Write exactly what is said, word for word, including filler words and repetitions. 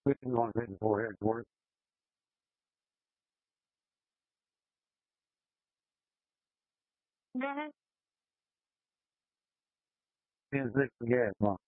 Switching on hitting forehead towards ten six gas, huh?